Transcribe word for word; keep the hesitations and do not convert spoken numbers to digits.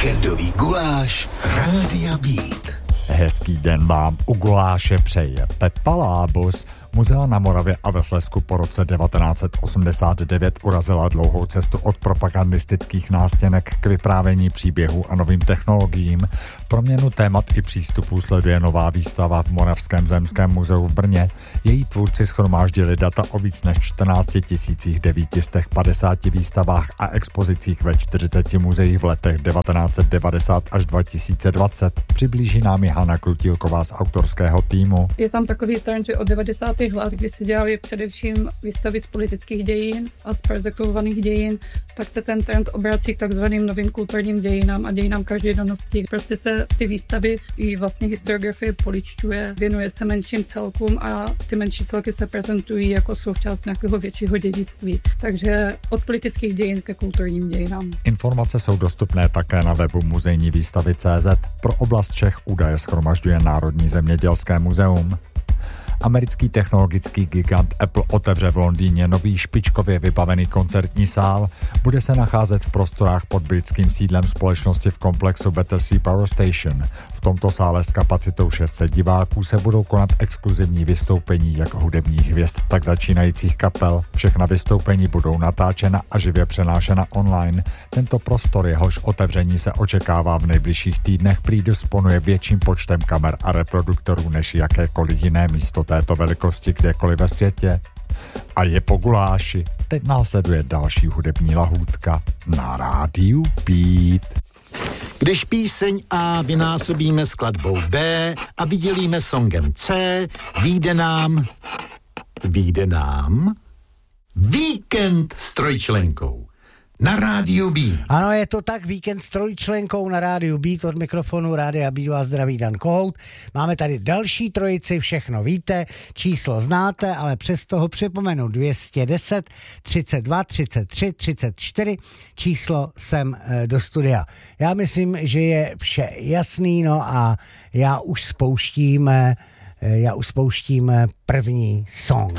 Víkendový guláš Rádia Beat. Hezký den vám u guláše přeje Pepa Lábus. Muzea na Moravě a ve Slezsku po roce devatenáct set osmdesát devět urazila dlouhou cestu od propagandistických nástěnek k vyprávění příběhů a novým technologiím. Proměnu témat i přístupů sleduje nová výstava v Moravském zemském muzeu v Brně. Její tvůrci shromáždili data o víc než čtrnáct tisíc devět set padesát výstavách a expozicích ve čtyřiceti muzeích v letech devatenáct set devadesát až dva tisíce dvacet. Přiblíží nám je Hana Krutílková z autorského týmu. Je tam takový trend, že od devadesátých let, kdy se dělali především výstavy z politických dějin a z perzekvovaných dějin, tak se ten trend obrací k takzvaným novým kulturním dějinám a dějinám každodennosti. Prostě se ty výstavy i vlastně historiografie poličťuje, věnuje se menším celkům a ty menší celky se prezentují jako součást nějakého většího dědictví. Takže od politických dějin ke kulturním dějinám. Informace jsou dostupné také na webu muzejní výstavy tečka cé zet. Pro oblast Čech údaje shromažďuje Národní zemědělské muzeum. Americký technologický gigant Apple otevře v Londýně nový špičkově vybavený koncertní sál. Bude se nacházet v prostorách pod britským sídlem společnosti v komplexu Battersea Power Station. V tomto sále s kapacitou šest set diváků se budou konat exkluzivní vystoupení jak hudebních hvězd, tak začínajících kapel. Všechna vystoupení budou natáčena a živě přenášena online. Tento prostor, jehož otevření se očekává v nejbližších týdnech, prý disponuje větším počtem kamer a reproduktorů než jakékoliv jiné místo této velikosti kdekoliv ve světě. A je po guláši. Teď následuje další hudební lahůdka na rádiu Beat. Když píseň A vynásobíme skladbou B a vydělíme songem C, vyjde nám... Vyjde nám... Víkend s trojčlenkou. Na rádiu Beat. Ano, je to tak, víkend s trojčlenkou na rádiu Beat. Od mikrofonu Rádia Beat vás zdraví Dan Kohout. Máme tady další trojici, všechno víte, číslo znáte, ale přesto ho připomenu. dvě stě deset, třicet dva, třicet tři, třicet čtyři, číslo sem e, do studia. Já myslím, že je vše jasný, no a já už spouštím, e, já už spouštím první song.